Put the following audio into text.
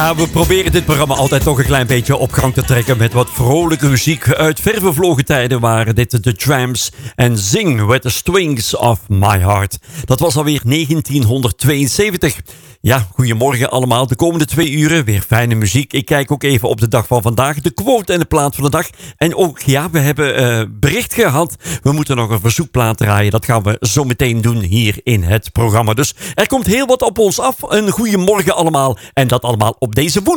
Ja, we proberen dit programma altijd toch een klein beetje op gang te trekken met wat vrolijke muziek. Uit ver vervlogen tijden waren dit de Tramps en Sing with the Strings of My Heart. Dat was alweer 1972. Ja, goedemorgen allemaal. De komende 2 uren weer fijne muziek. Ik kijk ook even op de dag van vandaag, de quote en de plaat van de dag. En ook, ja, we hebben bericht gehad. We moeten nog een verzoekplaat draaien. Dat gaan we zo meteen doen hier in het programma. Dus er komt heel wat op ons af. Een goedemorgen allemaal. En dat allemaal op deze woensdag.